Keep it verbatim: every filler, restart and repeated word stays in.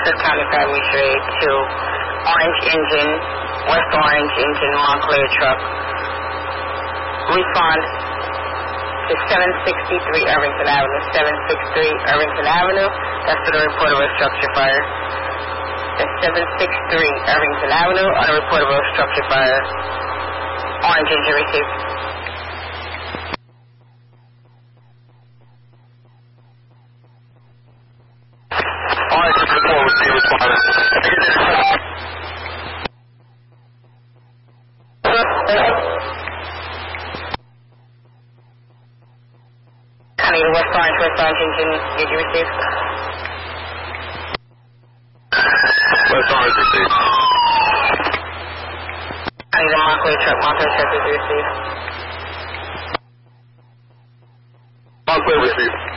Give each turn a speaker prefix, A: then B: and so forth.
A: Dorset County Fire Mutual Aid to Orange Engine, West Orange Engine, Montclair truck. Respond to seven sixty-three Irvington Avenue, seven sixty-three Irvington Avenue. That's for the report of a structure fire. That's seven sixty-three Irvington Avenue on a report of a structure fire. Orange Engine received.
B: Orange Engine report received, responded.
A: County West Orange, West Orange Engine, did you receive?
B: West Orange received.
A: County the Montclair truck, Montclair truck, did you receive?
B: Montclair received.